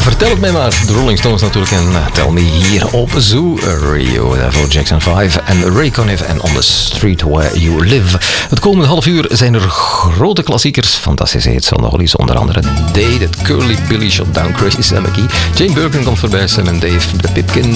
vertel het mij maar. De Rolling Stones natuurlijk en Tell Me hier op Zoo Radio. Daarvoor Jackson 5 en Ray Conniff en On the Street Where You Live. Het komende half uur zijn er grote klassiekers, fantastische hits van de Hollies. Onder andere Day That Curly Billy Shot Down Crazy Sam McGee. Jane Birkin komt voorbij, Sam and Dave, The Pipkins.